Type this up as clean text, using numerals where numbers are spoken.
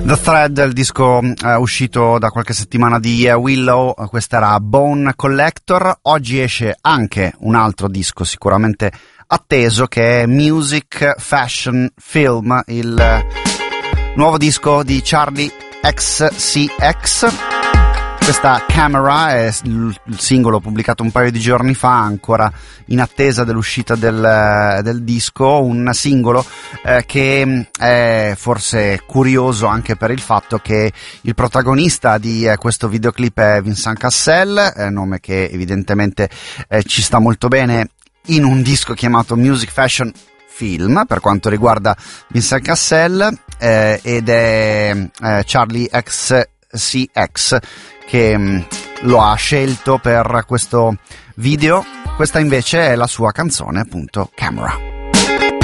The Thread, il disco uscito da qualche settimana di Willow, questa era Bone Collector. Oggi esce anche un altro disco sicuramente atteso, che è Music Fashion Film, il nuovo disco di Charli XCX. Questa Camera è il singolo pubblicato un paio di giorni fa, ancora in attesa dell'uscita del disco, un singolo che è forse curioso anche per il fatto che il protagonista di questo videoclip è Vincent Cassel, nome che evidentemente ci sta molto bene in un disco chiamato Music Fashion Film per quanto riguarda Vincent Cassel, ed è Charli XCX che lo ha scelto per questo video. Questa invece è la sua canzone, appunto, Camera.